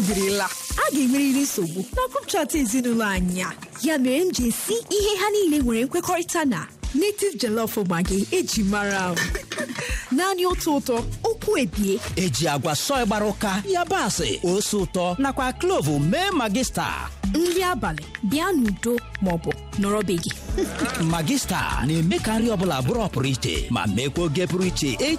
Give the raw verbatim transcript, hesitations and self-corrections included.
ebirila a ga-enwerịrị nsogbu na grup chat ezinụlọ anyị a. Ya mere m ji esi ihe ha niile nwere nkwekọrịta na native jollof maggi eji mara m. Naanị otu ụtọ okwu ebie eji agwa sọị gbara ụka yabasị ose ụtọ nakwa klovu mee magista. Nri abalị bịa n'udo maọbụ nọrọ be gị. Magista na-eme ka nri ọbụla bụrụ ọpụrụ iche ma mekwa oge pụrụ iche